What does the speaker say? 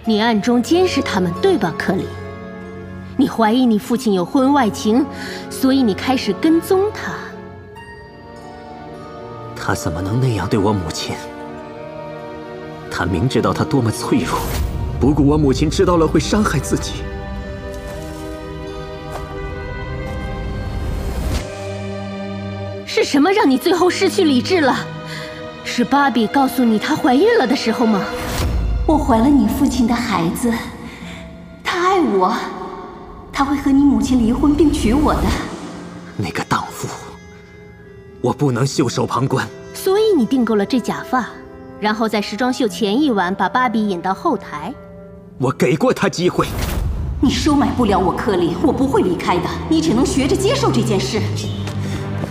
你暗中监视他们，对吧，克里？你怀疑你父亲有婚外情，所以你开始跟踪他。 他怎么能那样对我母亲？他明知道她多么脆弱，不顾我母亲知道了会伤害自己。 是什么让你最后失去理智了？是芭比告诉你她怀孕了的时候吗？ 我怀了你父亲的孩子，他爱我，他会和你母亲离婚并娶我的。 那个荡妇，我不能袖手旁观。 所以你订购了这假发，然后在时装秀前一晚把芭比引到后台。 我给过他机会。 你收买不了我，克里，我不会离开的，你只能学着接受这件事。